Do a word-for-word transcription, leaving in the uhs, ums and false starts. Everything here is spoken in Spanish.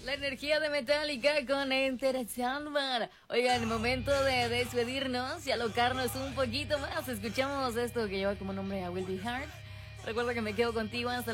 La energía de Metallica con Enter Sandman. Oigan, el momento de despedirnos y alocarnos un poquito más. Escuchamos esto que lleva como nombre a Will Be Hard. Recuerda que me quedo contigo hasta